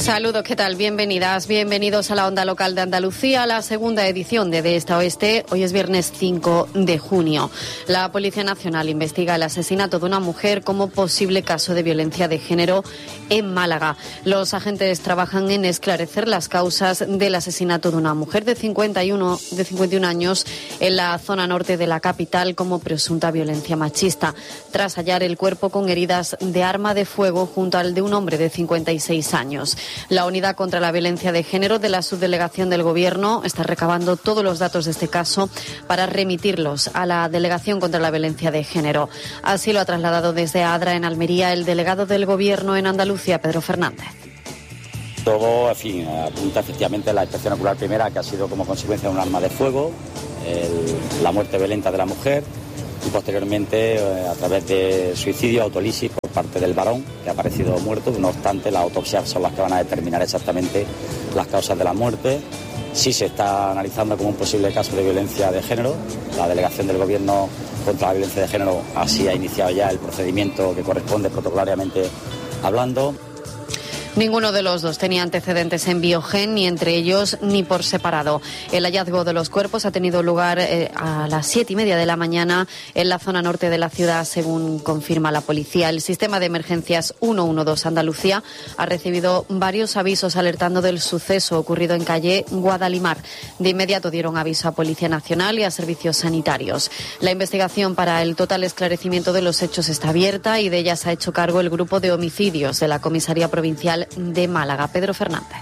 Saludos, ¿qué tal? Bienvenidas, bienvenidos a la Onda Local de Andalucía, la segunda edición de Esta Oeste. Hoy es viernes 5 de junio. La Policía Nacional investiga el asesinato de una mujer como posible caso de violencia de género en Málaga. Los agentes trabajan en esclarecer las causas del asesinato de una mujer de 51 años en la zona norte de la capital como presunta violencia machista, tras hallar el cuerpo con heridas de arma de fuego junto al de un hombre de 56 años. La Unidad contra la Violencia de Género de la Subdelegación del Gobierno está recabando todos los datos de este caso para remitirlos a la Delegación contra la Violencia de Género. Así lo ha trasladado desde Adra, en Almería, el delegado del Gobierno en Andalucía, Pedro Fernández. Todo, en fin, apunta efectivamente a la inspección ocular primera, que ha sido como consecuencia de un arma de fuego, la muerte violenta de la mujer y posteriormente a través de suicidio, autolisis por parte del varón, que ha aparecido muerto. No obstante, las autopsias son las que van a determinar exactamente las causas de la muerte. Sí se está analizando como un posible caso de violencia de género. La Delegación del Gobierno contra la Violencia de Género así ha iniciado ya el procedimiento que corresponde protocolariamente hablando. Ninguno de los dos tenía antecedentes en Biogen, ni entre ellos ni por separado. El hallazgo de los cuerpos ha tenido lugar a las 7:30 de la mañana en la zona norte de la ciudad, según confirma la policía. El sistema de emergencias 112 Andalucía ha recibido varios avisos alertando del suceso ocurrido en calle Guadalimar. De inmediato dieron aviso a Policía Nacional y a servicios sanitarios. La investigación para el total esclarecimiento de los hechos está abierta y de ella se ha hecho cargo el grupo de homicidios de la Comisaría Provincial de Málaga. Pedro Fernández.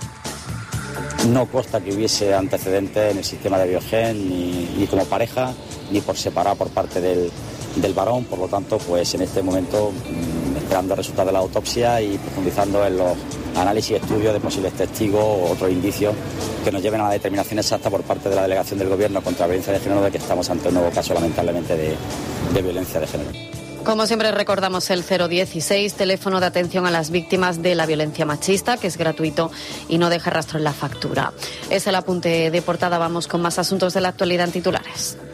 No consta que hubiese antecedentes en el sistema de Biogen, ni como pareja, ni por separado por parte del varón. Por lo tanto, pues en este momento, esperando el resultado de la autopsia y profundizando en los análisis y estudios de posibles testigos o otros indicios que nos lleven a la determinación exacta por parte de la Delegación del Gobierno contra la Violencia de Género de que estamos ante un nuevo caso, lamentablemente, de violencia de género. Como siempre, recordamos el 016, teléfono de atención a las víctimas de la violencia machista, que es gratuito y no deja rastro en la factura. Es el apunte de portada. Vamos con más asuntos de la actualidad en titulares.